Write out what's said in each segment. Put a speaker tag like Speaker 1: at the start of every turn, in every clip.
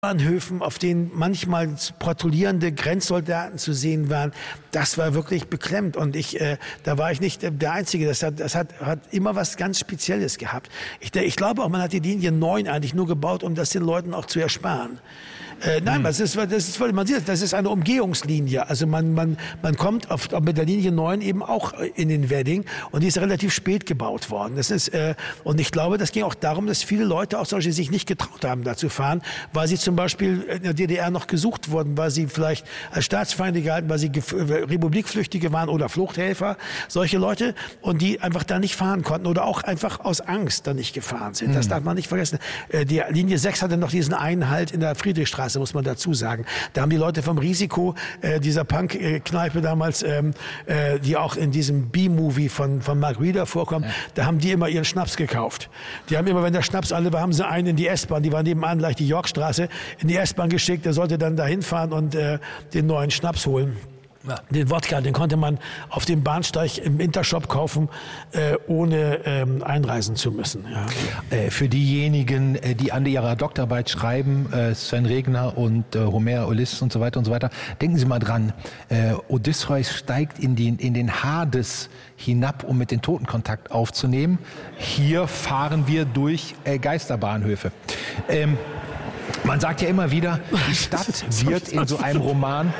Speaker 1: Bahnhöfen, auf denen manchmal patrouillierende Grenzsoldaten zu sehen waren, das war wirklich beklemmend. Und da war ich nicht der Einzige. Das hat immer was ganz Spezielles gehabt. Ich glaube auch, man hat die Linie 9 eigentlich nur gebaut, um das den Leuten auch zu ersparen. Nein, man sieht, das ist eine Umgehungslinie. Also man kommt mit der Linie 9 eben auch in den Wedding und die ist relativ spät gebaut worden. Und ich glaube, das ging auch darum, dass viele Leute auch solche sich nicht getraut haben, da zu fahren, weil sie zum Beispiel in der DDR noch gesucht wurden, weil sie vielleicht als Staatsfeinde gehalten, weil sie Republikflüchtige waren oder Fluchthelfer, solche Leute, und die einfach da nicht fahren konnten oder auch einfach aus Angst da nicht gefahren sind. Das darf man nicht vergessen. Die Linie 6 hatte noch diesen einen Halt in der Friedrichstraße, muss man dazu sagen. Da haben die Leute vom Risiko dieser Punk-Kneipe damals, die auch in diesem B-Movie von Mark Reeder vorkommt, da haben die immer ihren Schnaps gekauft. Die haben immer, wenn der Schnaps alle war, haben sie einen in die S-Bahn, die war nebenan gleich die Yorkstraße, in die S-Bahn geschickt, der sollte dann dahin fahren und den neuen Schnaps holen. Ja. Den Wodka, den konnte man auf dem Bahnsteig im Intershop kaufen, ohne einreisen zu müssen. Ja.
Speaker 2: Für diejenigen, die an ihrer Doktorarbeit schreiben, Sven Regner und Homer Ulysse und so weiter, denken Sie mal dran, Odysseus steigt in den Hades hinab, um mit den Toten Kontakt aufzunehmen. Hier fahren wir durch Geisterbahnhöfe. Man sagt ja immer wieder, die Stadt wird in so einem Roman...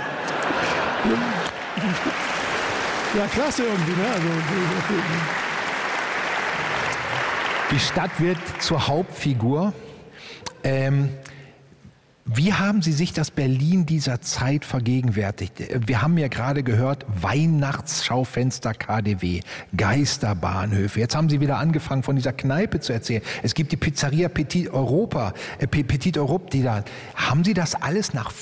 Speaker 1: Ja, klasse irgendwie, ne?
Speaker 2: Die Stadt wird zur Hauptfigur. Wie haben Sie sich das Berlin dieser Zeit vergegenwärtigt? Wir haben ja gerade gehört, Weihnachtsschaufenster KaDeWe, Geisterbahnhöfe. Jetzt haben Sie wieder angefangen, von dieser Kneipe zu erzählen. Es gibt die Pizzeria Petit Europe, die da. Haben Sie das alles nach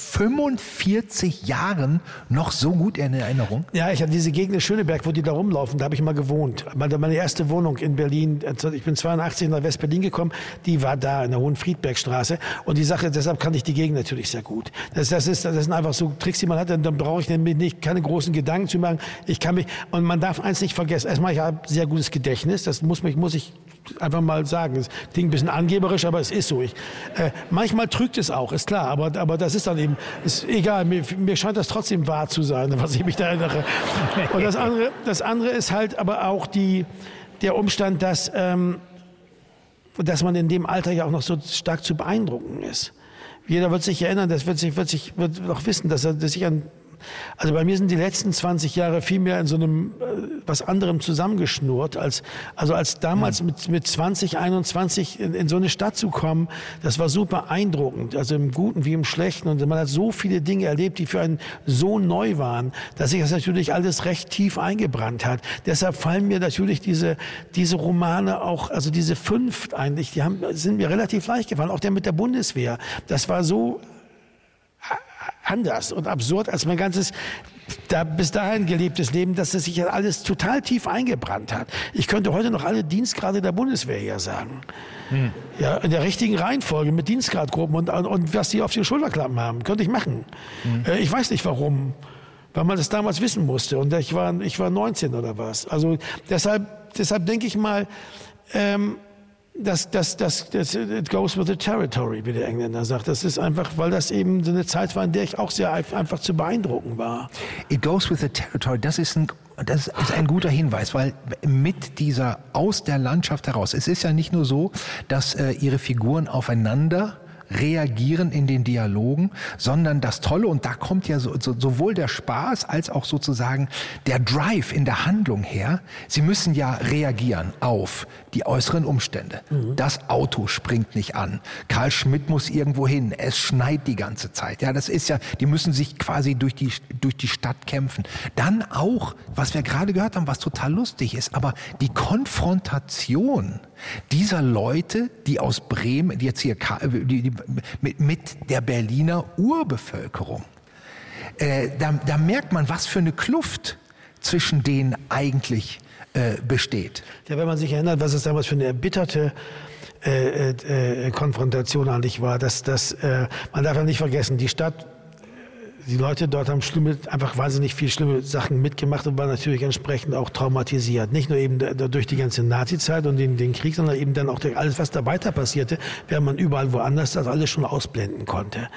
Speaker 2: 45 Jahren noch so gut in Erinnerung?
Speaker 1: Ja, ich habe diese Gegend in Schöneberg, wo die da rumlaufen, da habe ich mal gewohnt. Meine erste Wohnung in Berlin, ich bin 82 nach West-Berlin gekommen, die war da in der Hohenfriedbergstraße. Und die Sache, deshalb kann ich die Gegend natürlich sehr gut. Das sind einfach so Tricks, die man hat, dann brauche ich nämlich keine großen Gedanken zu machen. Und man darf eins nicht vergessen, erstmal, ich habe sehr gutes Gedächtnis, das muss ich einfach mal sagen. Das klingt ein bisschen angeberisch, aber es ist so. Manchmal trügt es auch, ist klar, aber das ist dann eben, ist egal, mir scheint das trotzdem wahr zu sein, was ich mich da erinnere. Und das andere ist halt aber auch der Umstand, dass man in dem Alter ja auch noch so stark zu beeindrucken ist. Jeder wird sich erinnern, wird noch wissen, dass sich also bei mir sind die letzten 20 Jahre viel mehr in so einem was anderem zusammengeschnurrt, als damals mit 20, 21 in so eine Stadt zu kommen. Das war super beeindruckend, also im Guten wie im Schlechten. Und man hat so viele Dinge erlebt, die für einen so neu waren, dass sich das natürlich alles recht tief eingebrannt hat. Deshalb fallen mir natürlich diese Romane auch, also diese 5 eigentlich, sind mir relativ leicht gefallen. Auch der mit der Bundeswehr. Das war so anders und absurd als mein ganzes bis dahin gelebtes Leben, dass es sich alles total tief eingebrannt hat. Ich könnte heute noch alle Dienstgrade der Bundeswehr hier sagen. Ja, in der richtigen Reihenfolge mit Dienstgradgruppen und was die auf den Schulterklappen haben, könnte ich machen. Ich weiß nicht warum, weil man das damals wissen musste und ich war 19 oder was. Also deshalb denke ich mal, das it goes with the territory, wie der Engländer sagt. Das ist einfach, weil das eben so eine Zeit war, in der ich auch sehr einfach zu beeindrucken war.
Speaker 2: It goes with the territory, das ist ein guter Hinweis, weil mit dieser aus der Landschaft heraus, es ist ja nicht nur so, dass ihre Figuren aufeinander reagieren in den Dialogen, sondern das Tolle, und da kommt ja sowohl der Spaß als auch sozusagen der Drive in der Handlung her, sie müssen ja reagieren auf die äußeren Umstände. Das Auto springt nicht an, Karl Schmidt muss irgendwo hin, es schneit die ganze Zeit. Ja, das ist ja, die müssen sich quasi durch die Stadt kämpfen. Dann auch, was wir gerade gehört haben, was total lustig ist, aber die Konfrontation dieser Leute, die aus Bremen, die jetzt hier mit der Berliner Urbevölkerung, da merkt man, was für eine Kluft zwischen denen eigentlich besteht.
Speaker 1: Ja, wenn man sich erinnert, was es damals für eine erbitterte Konfrontation eigentlich war, man darf ja nicht vergessen, die Leute dort haben einfach wahnsinnig viele schlimme Sachen mitgemacht und waren natürlich entsprechend auch traumatisiert. Nicht nur eben durch die ganze Nazi-Zeit und den Krieg, sondern eben dann auch durch alles, was da weiter passierte, während man überall woanders das alles schon ausblenden konnte.